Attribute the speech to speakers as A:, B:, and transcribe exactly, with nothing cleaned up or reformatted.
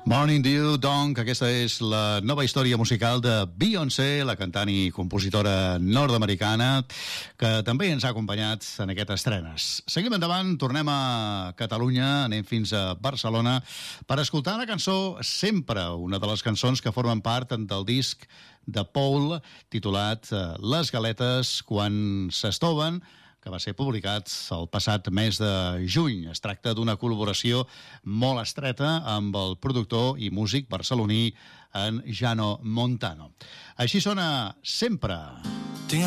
A: Morning Dew, donc, aquesta és la nova història musical de Beyoncé, la cantant i compositora nord-americana, que també ens ha acompanyat en aquestes estrenes. Seguim endavant, tornem a Catalunya, anem fins a Barcelona, per escoltar la cançó Sempre, una de les cançons que formen part del disc de Paul, titulat Les galetes quan s'estoven, que va ser publicat el passat mes de juny. Es tracta d'una col·laboració molt estreta amb el productor i músic barceloní en Jano Montano. Així sona Sempre.